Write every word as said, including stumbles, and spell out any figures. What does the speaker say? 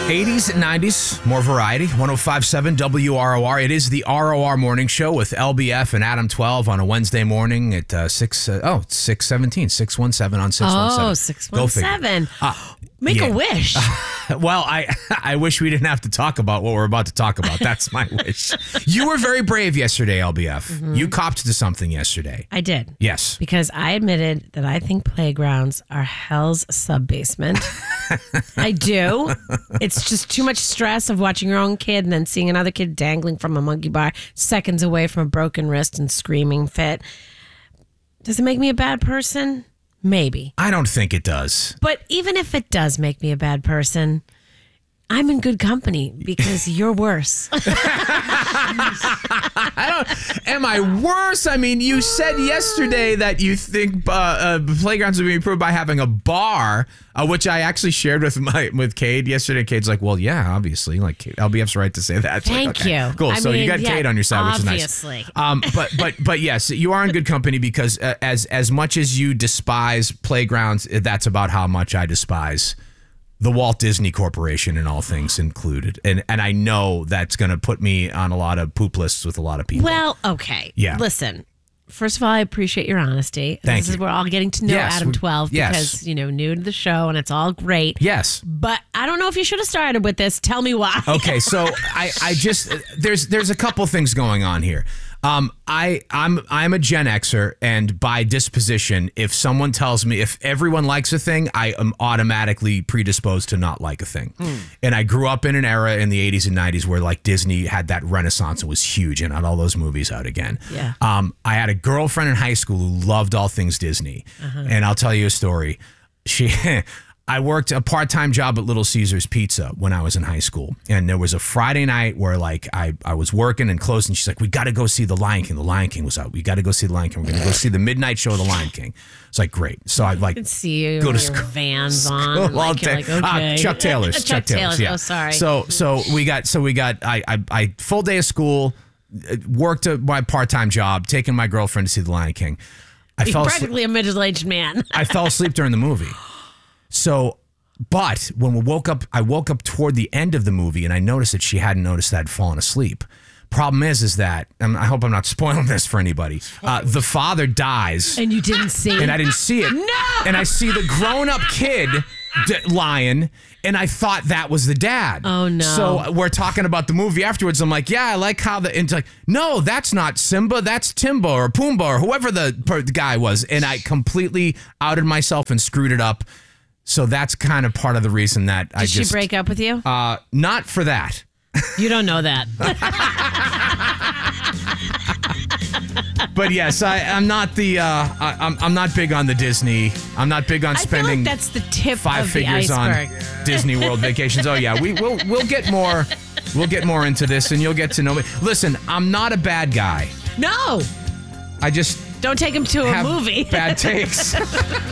eighties and nineties, more variety. one oh five point seven W R O R. It is the R O R Morning Show with L B F and Adam twelve on a Wednesday morning at uh, six. Uh, oh, it's six seventeen, six one seven on six one seven. Oh, six one seven. Uh, Make yeah. a wish. Well, I I wish we didn't have to talk about what we're about to talk about. That's my wish. You were very brave yesterday, L B F. Mm-hmm. You copped to something yesterday. I did. Yes. Because I admitted that I think playgrounds are hell's sub-basement. I do. It's just too much stress of watching your own kid and then seeing another kid dangling from a monkey bar seconds away from a broken wrist and screaming fit. Does it make me a bad person? Maybe. I don't think it does. But even if it does make me a bad person, I'm in good company because you're worse. I don't. Am I worse? I mean, you said yesterday that you think uh, uh, playgrounds would be improved by having a bar, uh, which I actually shared with my with Cade yesterday. Cade's like, "Well, yeah, obviously, like L B F's right to say that." It's Thank like, okay, you. Cool. I so mean, you got yeah, Cade on your side, obviously. which is nice. Um, but but but yes, you are in good company because uh, as as much as you despise playgrounds, that's about how much I despise the Walt Disney Corporation and all things included. And and I know that's going to put me on a lot of poop lists with a lot of people. Well, okay. Yeah. Listen, first of all, I appreciate your honesty. Thank this you. is we're all getting to know Yes, Adam we- twelve yes. because, you know, new to the show and it's all great. Yes. But I don't know if you should have started with this. Tell me why. Okay, so I, I just there's there's a couple things going on here. Um, I I'm I'm a Gen Xer, and by disposition, if someone tells me if everyone likes a thing, I am automatically predisposed to not like a thing. Mm. And I grew up in an era in the eighties and nineties where like Disney had that renaissance and was huge and had all those movies out again. Yeah. Um, I had a girlfriend in high school who loved all things Disney, uh-huh. and I'll tell you a story. She. I worked a part-time job at Little Caesars Pizza when I was in high school. And there was a Friday night where like I, I was working and closed and she's like, we got to go see The Lion King. The Lion King was out. We got to go see The Lion King. We're going to go see the midnight show of The Lion King. It's like, great. So I like I can see you go to your school, Vans on. school And, like, all you're day. like, okay. Ah, Chuck Taylor's. Chuck, Chuck Taylor's. Taylor's. Yeah. Oh, sorry. So so we got so we got I I, I full day of school, worked at my part-time job, taking my girlfriend to see The Lion King. I You're fell practically asleep. a middle-aged man. I fell asleep during the movie. So, but when we woke up, I woke up toward the end of the movie and I noticed that she hadn't noticed that I'd fallen asleep. Problem is, is that, and I hope I'm not spoiling this for anybody, uh, the father dies. And you didn't see it. And I didn't see it. No! And I see the grown-up kid d- lion, and I thought that was the dad. Oh, no. So we're talking about the movie afterwards. I'm like, yeah, I like how the, and it's like, no, that's not Simba. That's Timba or Pumbaa or whoever the, per, the guy was. And I completely outed myself and screwed it up. So that's kind of part of the reason that Did I just... Did she break up with you? Uh, not for that. You don't know that. But yes, I, I'm not the. Uh, I, I'm I'm not big on the Disney. I'm not big on spending. I feel like that's the tip five of the figures iceberg. on Disney World vacations. Oh yeah, we will we'll get more. We'll get more into this, and you'll get to know me. Listen, I'm not a bad guy. No. I just Don't take him to a have movie. bad takes.